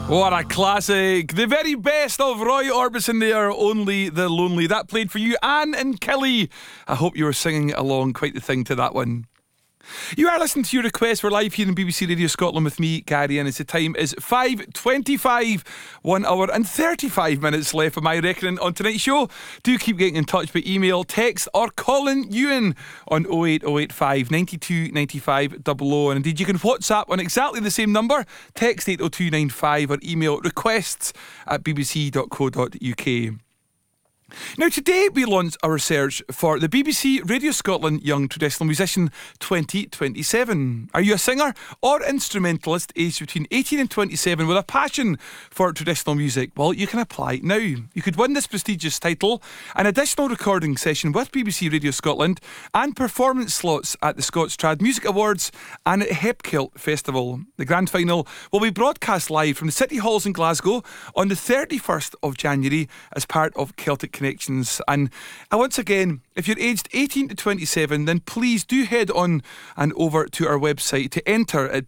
What a classic. The very best of Roy Orbison there, Only the Lonely. That played for you, Anne and Kelly. I hope you were singing along, quite the thing to that one. You are listening to your request. We're live here in BBC Radio Scotland with me, Gary, and the time is 5:25. 1 hour and 35 minutes left of my reckoning on tonight's show. Do keep getting in touch by email, text or calling Ewan on 08085 92 95 00. And indeed you can WhatsApp on exactly the same number, text 80295 or email requests at bbc.co.uk. Now today we launch our search for the BBC Radio Scotland Young Traditional Musician 2027. Are you a singer or instrumentalist aged between 18 and 27 with a passion for traditional music? Well, you can apply now. You could win this prestigious title, an additional recording session with BBC Radio Scotland and performance slots at the Scots Trad Music Awards and at Hepkilt Festival. The grand final will be broadcast live from the City Halls in Glasgow on the 31st of January as part of Celtic Connections. And once again, if you're aged 18 to 27, then please do head on and over to our website to enter at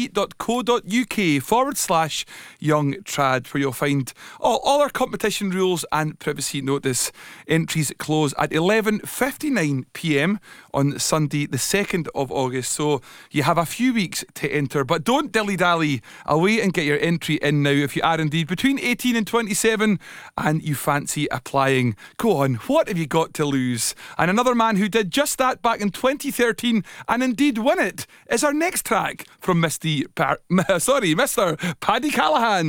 bbc.co.uk/young trad, where you'll find all our competition rules and privacy notice. Entries close at 11:59pm on Sunday the 2nd of August, so you have a few weeks to enter, but don't dilly-dally. Away and get your entry in now if you are indeed between 18 and 27 and you fancy applying. Go on, what have you got to lose? And another man who did just that back in 2013 and indeed won it is our next track from Mr. Paddy Callaghan.